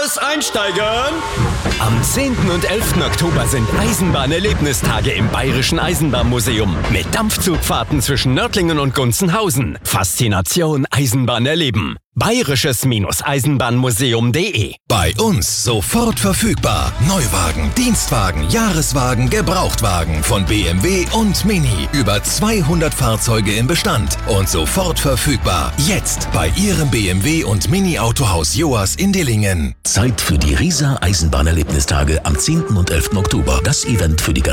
Joas einsteigen! Am 10. und 11. Oktober sind Eisenbahnerlebnistage im Bayerischen Eisenbahnmuseum mit Dampfzugfahrten zwischen Nördlingen und Gunzenhausen. Faszination Eisenbahn erleben. Bayerisches-Eisenbahnmuseum.de. Bei uns sofort verfügbar. Neuwagen, Dienstwagen, Jahreswagen, Gebrauchtwagen von BMW und Mini. Über 200 Fahrzeuge im Bestand und sofort verfügbar. Jetzt bei Ihrem BMW und Mini Autohaus Joas in Dillingen. Zeit für die Riesa Eisenbahnerlebnistage am 10. und 11. Oktober. Das Event für die